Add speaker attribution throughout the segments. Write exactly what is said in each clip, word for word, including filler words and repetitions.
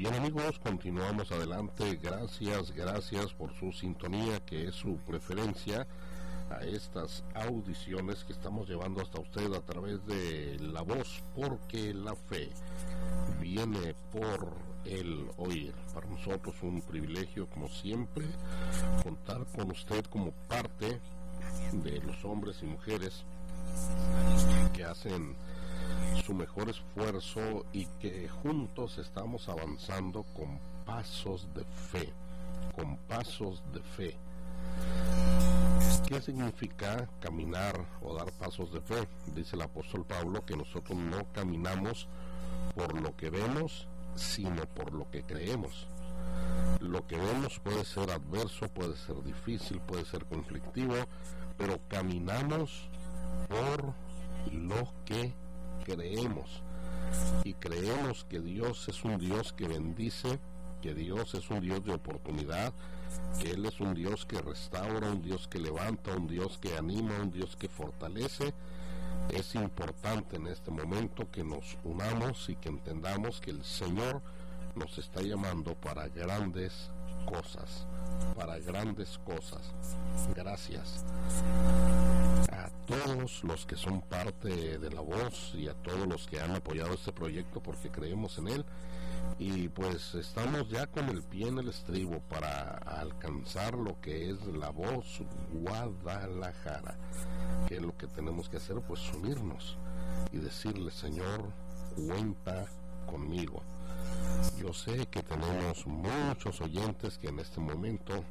Speaker 1: Bien, amigos, continuamos adelante. Gracias, gracias por su sintonía, que es su preferencia a estas audiciones que estamos llevando hasta usted a través de la voz, porque la fe viene por el oír. Para nosotros un privilegio, como siempre, contar con usted como parte de los hombres y mujeres que hacen su mejor esfuerzo y que juntos estamos avanzando con pasos de fe, con pasos de fe. ¿Qué significa caminar o dar pasos de fe? Dice el apóstol Pablo que nosotros no caminamos por lo que vemos, sino por lo que creemos. Lo que vemos puede ser adverso, puede ser difícil, puede ser conflictivo, pero caminamos por lo que creemos. Y creemos que Dios es un Dios que bendice, que Dios es un Dios de oportunidad, que Él es un Dios que restaura, un Dios que levanta, un Dios que anima, un Dios que fortalece. Es importante en este momento que nos unamos y que entendamos que el Señor nos está llamando para grandes cosas, para grandes cosas. Gracias a todos los que son parte de La Voz y a todos los que han apoyado este proyecto, porque creemos en él. Y pues estamos ya con el pie en el estribo para alcanzar lo que es La Voz Guadalajara. ¿Qué es lo que tenemos que hacer? Pues unirnos y decirle: Señor, cuenta conmigo. Yo sé que tenemos muchos oyentes que en este momento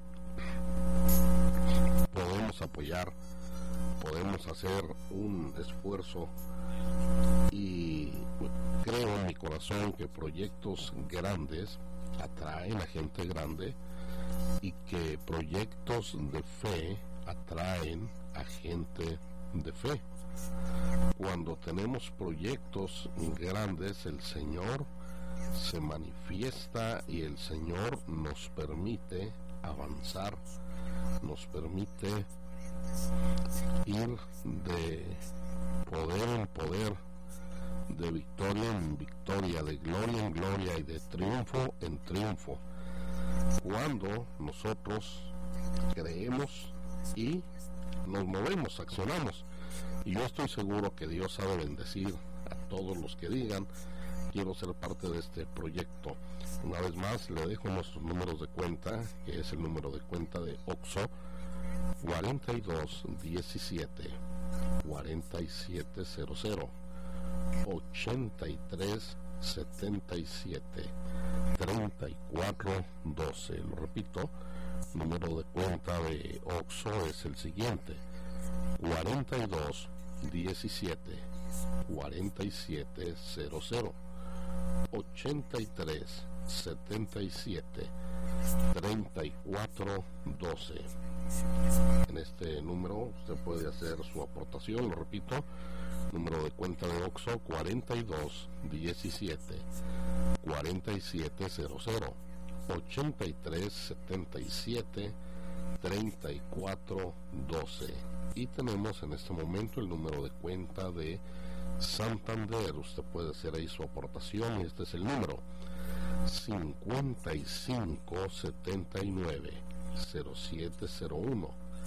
Speaker 1: podemos apoyar, podemos hacer un esfuerzo, y creo en mi corazón que proyectos grandes atraen a gente grande y que proyectos de fe atraen a gente de fe. Cuando tenemos proyectos grandes, el Señor se manifiesta y el Señor nos permite avanzar, nos permite ir de poder en poder, de victoria en victoria, de gloria en gloria y de triunfo en triunfo, cuando nosotros creemos y nos movemos, accionamos. Y yo estoy seguro que Dios sabe bendecir a todos los que digan: quiero ser parte de este proyecto. Una vez más le dejo nuestros números de cuenta, que es el número de cuenta de OXXO: cuarenta y dos diecisiete cuarenta y siete cero cero, ochenta y tres setenta y siete treinta y cuatro doce. Lo repito, número de cuenta de OXXO es el siguiente: cuarenta y dos diecisiete cuarenta y siete cero cero, ochenta y tres setenta y siete treinta y cuatro doce. En este número usted puede hacer su aportación. Lo repito, número de cuenta de OXXO: cuarenta y dos diecisiete cuarenta y siete cero cero, ochenta y tres setenta y siete treinta y cuatro doce. Y tenemos en este momento el número de cuenta de Santander. Usted puede hacer ahí su aportación, y este es el número: cincuenta y cinco setenta y nueve cero siete cero uno,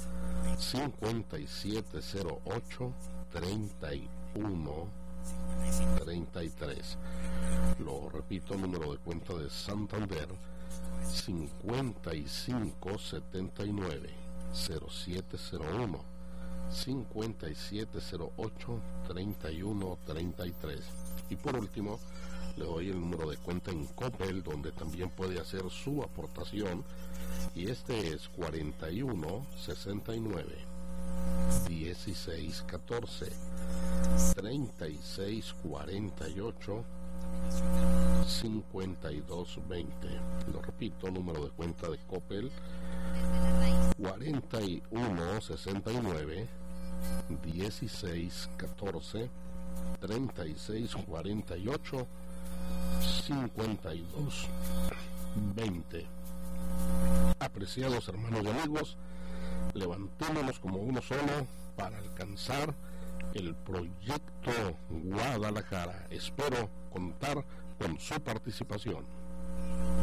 Speaker 1: cincuenta y siete cero ocho treinta y uno treinta y tres. Lo repito, número de cuenta de Santander: cincuenta y cinco setenta y nueve cero siete cero uno, cincuenta y siete cero ocho treinta y uno treinta y tres. Y por último le doy el número de cuenta en Coppel, donde también puede hacer su aportación, y este es cuarenta y uno sesenta y nueve dieciséis catorce treinta y seis cuarenta y ocho cincuenta y dos veinte. Lo repito, número de cuenta de Coppel: cuarenta y uno sesenta y nueve dieciséis catorce treinta y seis cuarenta y ocho cincuenta y dos veinte. Apreciados hermanos y amigos, levantémonos como uno solo para alcanzar el proyecto Guadalajara. Espero contar con su participación.